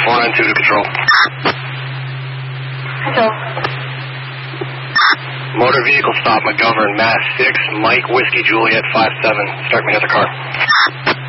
492 to control. Control. Motor vehicle stop, McGovern, Mass 6, Mike, Whiskey, Juliet, 57. Start me another car.